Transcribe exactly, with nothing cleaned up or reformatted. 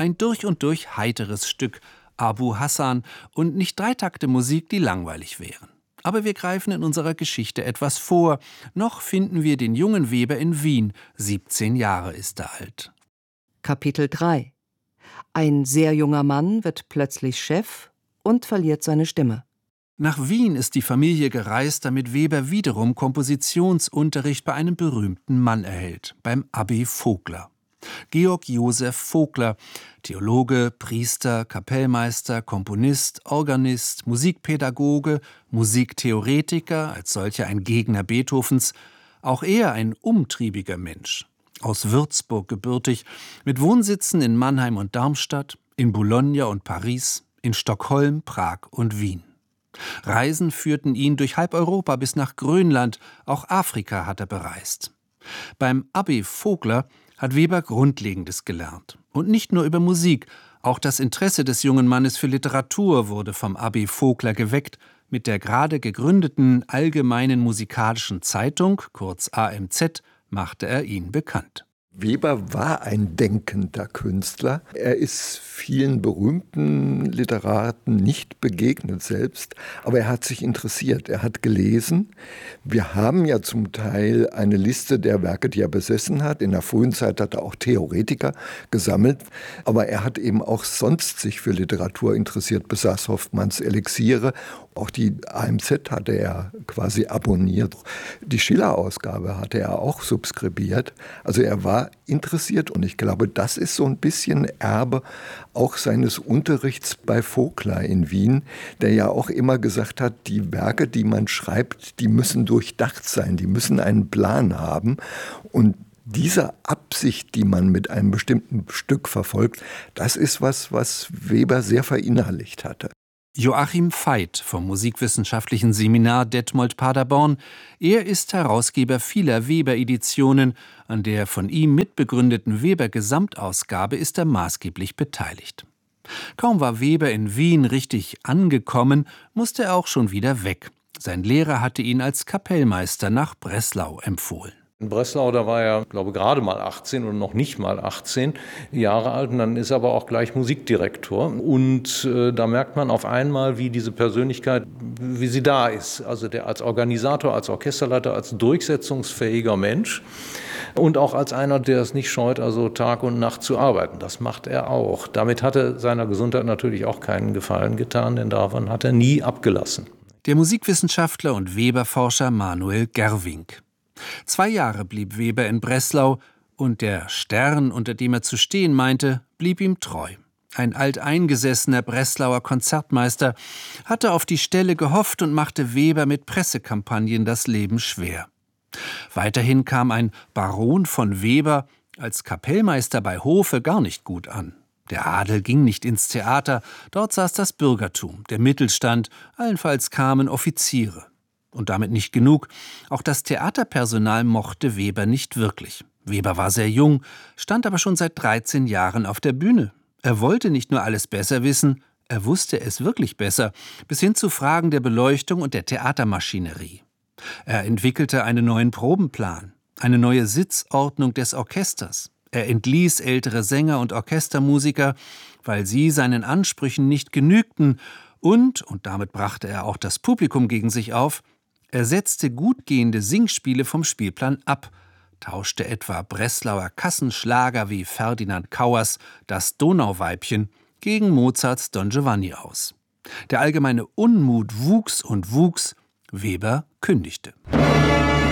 Ein durch und durch heiteres Stück, Abu Hassan, und nicht drei Takte Musik, die langweilig wären. Aber wir greifen in unserer Geschichte etwas vor. Noch finden wir den jungen Weber in Wien. siebzehn Jahre ist er alt. Kapitel drei. Ein sehr junger Mann wird plötzlich Chef und verliert seine Stimme. Nach Wien ist die Familie gereist, damit Weber wiederum Kompositionsunterricht bei einem berühmten Mann erhält, beim Abbé Vogler. Georg Joseph Vogler, Theologe, Priester, Kapellmeister, Komponist, Organist, Musikpädagoge, Musiktheoretiker, als solcher ein Gegner Beethovens, auch er ein umtriebiger Mensch. Aus Würzburg gebürtig, mit Wohnsitzen in Mannheim und Darmstadt, in Bologna und Paris, in Stockholm, Prag und Wien. Reisen führten ihn durch halb Europa bis nach Grönland, auch Afrika hat er bereist. Beim Abbé Vogler hat Weber Grundlegendes gelernt. Und nicht nur über Musik, auch das Interesse des jungen Mannes für Literatur wurde vom Abbé Vogler geweckt. Mit der gerade gegründeten Allgemeinen Musikalischen Zeitung, kurz A M Z, machte er ihn bekannt. Weber war ein denkender Künstler. Er ist vielen berühmten Literaten nicht begegnet selbst, aber er hat sich interessiert, er hat gelesen. Wir haben ja zum Teil eine Liste der Werke, die er besessen hat. In der frühen Zeit hat er auch Theoretiker gesammelt, aber er hat eben auch sonst sich für Literatur interessiert, besaß Hoffmanns Elixiere. Auch die A M Z hatte er quasi abonniert. Die Schiller-Ausgabe hatte er auch subskribiert. Also er war interessiert und ich glaube, das ist so ein bisschen Erbe auch seines Unterrichts bei Vogler in Wien, der ja auch immer gesagt hat, die Werke, die man schreibt, die müssen durchdacht sein, die müssen einen Plan haben und diese Absicht, die man mit einem bestimmten Stück verfolgt, das ist was, was Weber sehr verinnerlicht hatte. Joachim Veit vom Musikwissenschaftlichen Seminar Detmold-Paderborn. Er ist Herausgeber vieler Weber-Editionen. An der von ihm mitbegründeten Weber-Gesamtausgabe ist er maßgeblich beteiligt. Kaum war Weber in Wien richtig angekommen, musste er auch schon wieder weg. Sein Lehrer hatte ihn als Kapellmeister nach Breslau empfohlen. In Breslau, da war er, glaube ich, gerade mal achtzehn oder noch nicht mal achtzehn Jahre alt. Und dann ist er aber auch gleich Musikdirektor. Und äh, da merkt man auf einmal, wie diese Persönlichkeit, wie sie da ist. Also der als Organisator, als Orchesterleiter, als durchsetzungsfähiger Mensch. Und auch als einer, der es nicht scheut, also Tag und Nacht zu arbeiten. Das macht er auch. Damit hat er seiner Gesundheit natürlich auch keinen Gefallen getan, denn davon hat er nie abgelassen. Der Musikwissenschaftler und Weber-Forscher Manuel Gerwink. Zwei Jahre blieb Weber in Breslau und der Stern, unter dem er zu stehen meinte, blieb ihm treu. Ein alteingesessener Breslauer Konzertmeister hatte auf die Stelle gehofft und machte Weber mit Pressekampagnen das Leben schwer. Weiterhin kam ein Baron von Weber als Kapellmeister bei Hofe gar nicht gut an. Der Adel ging nicht ins Theater, dort saß das Bürgertum, der Mittelstand, allenfalls kamen Offiziere. Und damit nicht genug, auch das Theaterpersonal mochte Weber nicht wirklich. Weber war sehr jung, stand aber schon seit dreizehn Jahren auf der Bühne. Er wollte nicht nur alles besser wissen, er wusste es wirklich besser, bis hin zu Fragen der Beleuchtung und der Theatermaschinerie. Er entwickelte einen neuen Probenplan, eine neue Sitzordnung des Orchesters. Er entließ ältere Sänger und Orchestermusiker, weil sie seinen Ansprüchen nicht genügten und, und damit brachte er auch das Publikum gegen sich auf, er setzte gut gehende Singspiele vom Spielplan ab, tauschte etwa Breslauer Kassenschlager wie Ferdinand Kauers Das Donauweibchen gegen Mozarts Don Giovanni aus. Der allgemeine Unmut wuchs und wuchs, Weber kündigte.